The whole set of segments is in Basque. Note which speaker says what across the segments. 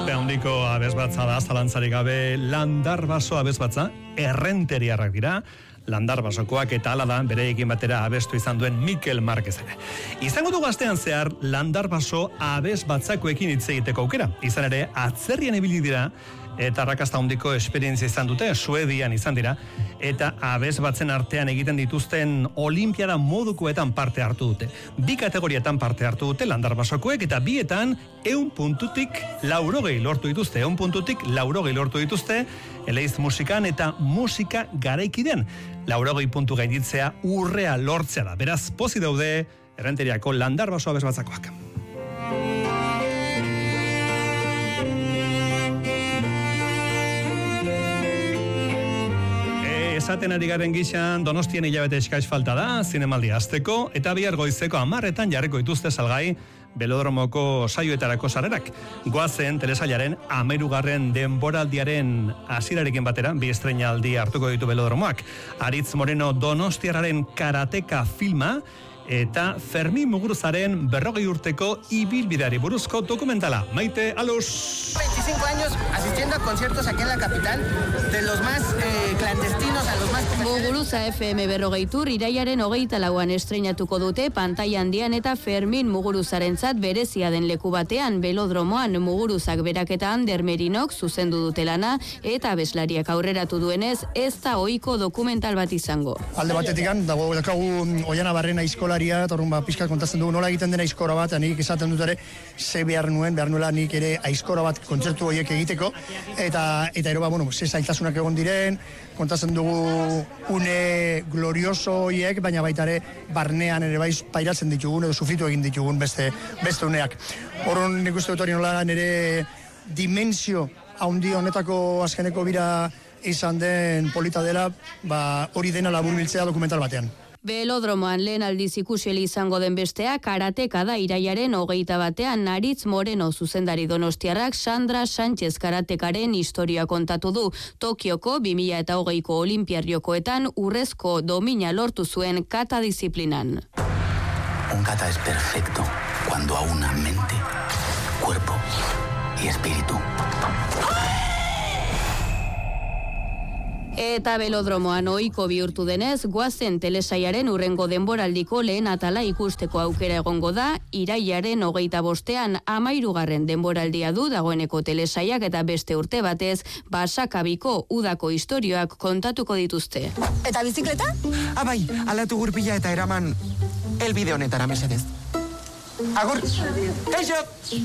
Speaker 1: Ospe handiko abesbatza da, zalantzarik gabe. Landarbaso abesbatza, errenteriarrak dira. Landarbasokoak eta hala da bereekin batera abestu izan duen Mikel Marquez ere. Izango du gaztean zehar Landarbaso abesbatzakoekin hitz egiteko aukera. Izan ere, atzerrian ibili dira eta arrakasta handiko esperientzia izan dute, Suedian izan dira, eta abesbatzen artean egiten dituzten olimpiada modukoetan parte hartu dute. 2 kategorietan parte hartu dute Landarbasokoek, eta bietan 100 puntutik 80 lortu dituzte. 100 puntutik 80 lortu dituzte, eleiz musikan eta musika garaikiden. 80 puntu gainditzea urrea lortzea da. Beraz, pozik daude Errenteriako Landarbaso abesbatzakoak. Esaten ari garen gixan, Donostien hilabete eskaiz falta da, zinemaldi hasteko, eta bihar goizeko 10:00 jarriko dituzte salgai Belodromoko saioetarako sarrerak. Goazen telesailaren 13. denboraldiaren hasierarekin batera, 2 estreinaldi hartuko ditu Belodromoak. Aritz Moreno Donostiarraren karateka filma, eta Fermin Muguruzaren 40 urteko ibilbideari buruzko dokumentala. Maite Alus.
Speaker 2: 25 años asistiendo a conciertos aquí en la capital, de los más clandestinos a los más...
Speaker 3: Muguruza FM 40 iraiaren 24an estreinatuko dute pantaila handian eta Fermin Muguruzarentzat berezia den leku batean. Belodromoan Muguruzak berak eta Ander Merinok zuzendu dute lana eta abeslariak aurreratu duenez ez da ohiko dokumental bat izango.
Speaker 4: Alde batetikan dago Oiana Barrena aizkolaria, eta orrun pixka kontatzen dugu nola egiten den aizkora bat, nik esaten dut ere ze behar nuela nik ere aizkora bat kontzertu horiek egiteko, eta ero ze zailtasunak egon diren, kontatzen dugu une glorioso horiek, baina baita ere barnean ere pairatzen ditugun edo sufritu egin ditugun beste uneak. Horren nik uste dut hori nola nire dimensio haundi honetako azkeneko bira izan den polita dela, hori dena laburbiltzea dokumental batean.
Speaker 3: Belodromoan lehen aldiz ikuseli izango den bestea, karateka da iraiaren 21an Aritz Moreno zuzendari donostiarrak Sandra Sánchez karatekaren historia kontatu du. Tokioko 2020ko olimpiariokoetan urrezko domina lortu zuen kata disiplinan.
Speaker 5: Un kata es perfecto cuando aúna mente, cuerpo y espíritu.
Speaker 3: Eta Belodromoan ohiko bihurtu denez, goazen telesailaren urrengo denboraldiko lehen atala ikusteko aukera egongo da, irailaren 25an 13. denboraldia du dagoeneko telesailak eta beste urte batez, Basakabiko udako istorioak kontatuko dituzte.
Speaker 6: Eta bizikleta?
Speaker 7: Bai, alatu gurpila eta eraman elbide honetara mesedez. Agur! Kaixo!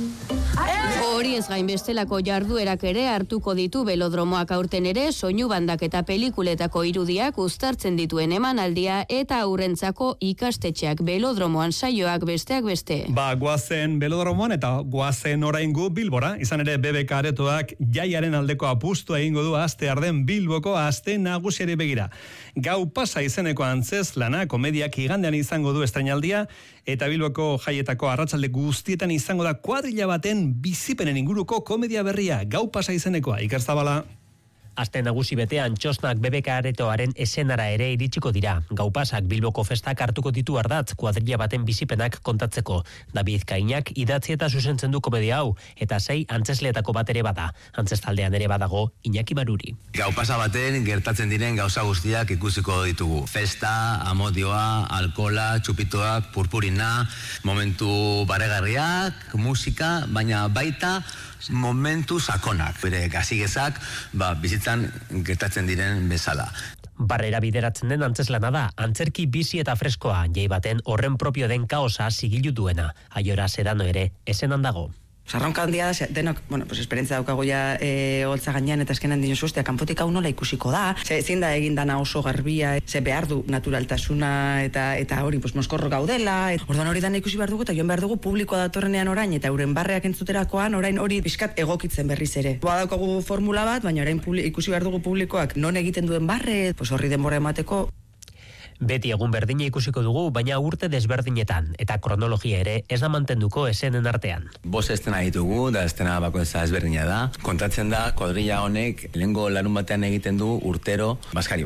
Speaker 3: Hori ez gain bestelako jarduerak ere hartuko ditu Belodromoak aurten ere, soinu bandak eta pelikuletako irudiak uztartzen dituen emanaldia eta aurrentzako ikastetxeak Belodromoan saioak besteak beste.
Speaker 1: Goazen Belodromoan eta goazen oraingo Bilbora, izan ere BBK aretoak jaiaren aldeko apustua egingo du astear den Bilboko aste nagusiari begira. Gau pasa izeneko antzez lana komediak igandean izango du estreinaldia, eta Bilboko jaietako arratsalde guztietan izango da kuadrilla baten bizipenen inguruko komedia berria, Gau pasa izenekoa. Iker Zabala.
Speaker 8: Aste nagusi betean txosnak BBK aretoaren esenara ere iritsiko dira. Gau pasak Bilboko festak hartuko ditu ardatz kuadrilla baten bizipenak kontatzeko. David Kainak idatzi eta zuzentzen du komedia hau, eta 6 antzesleetako bat ere bada. Antzestaldean ere badago Iñaki Maruri.
Speaker 9: Gau pasa baten gertatzen diren gauza guztiak ikusiko ditugu. Festa, amodioa, alkola, txupitoak, purpurina, momentu baregarriak, musika, baina baita momentu sakonak. Bere gazigezak bizitzan gertatzen diren bezala.
Speaker 8: Barrera bideratzen den antzeslana da, antzerki bizi eta freskoa, jai baten horren propio den kaosa sigilu duena. Aiora Sedano ere esenan dago.
Speaker 6: Sarronka handia da, denok, esperientzia daukago ja holtza gainean eta eskenan dinosu ustea, kanpotik hau nola ikusiko da. Ezin da egin dana oso garbia, behar du naturaltasuna eta hori moskorro gaudela. Orduan hori dana ikusi behar dugu eta joan behar dugu publikoa datorrenean orain eta euren barreak entzuterakoan orain hori pixkat egokitzen berriz ere. Badaukagu formula bat, baina orain ikusi behar dugu publikoak non egiten duen barre, horri denbora emateko.
Speaker 8: Beti egun berdina ikusiko dugu, baina urte desberdinetan, eta kronologia ere ez da mantenduko esenen artean.
Speaker 9: 5 estena ditugu, da estena bakoitza ezberdina da. Kontatzen da, kuadrilla honek lehengo larun batean egiten du urtero baskari bat.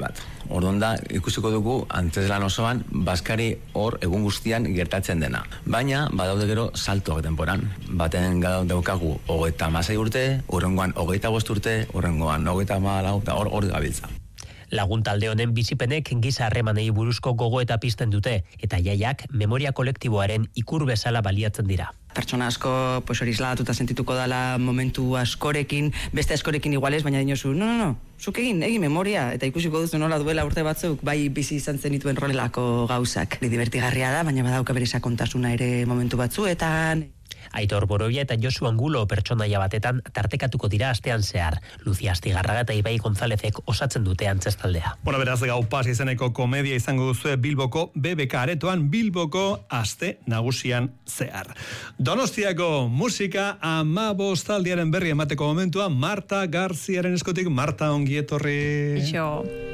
Speaker 9: Orduan da, ikusiko dugu, antzeslan osoan, Baskari hor egun guztian gertatzen dena. Baina, badaude gero saltoak denporan. Baten daukagu 36 urte, urrengoan 25 urte, urrengoan 34, eta hor gabiltza.
Speaker 8: Lagun talde honen bizipenek giza harremanei buruzko gogoeta pizten dute, eta jaiak memoria kolektiboaren ikur bezala baliatzen dira.
Speaker 6: Pertsona asko, pues hori isladatuta sentituko dala momentu askorekin, beste askorekin igualez, baina dinozu, no, zuk egin memoria, eta ikusiko duzu nola duela urte batzuk, bai bizi izan zenituen rolelako gauzak. Divertigarria da, baina badauka bere sakontasuna ere momentu batzuetan.
Speaker 8: Aitor Boroia eta Josu Angulo pertsonaia batetan tartekatuko dira astean zehar. Lucia Astigarraga eta Ibai Gonzalezek osatzen dute antzestaldea.
Speaker 1: Beraz, Gau Pas izeneko komedia izango duzue Bilboko BBK aretoan, Bilboko aste nagusian zehar. Donostiako musika 15 berri emateko momentua Marta Garziaren eskutik. Marta, ongi etorri.
Speaker 10: Eixo.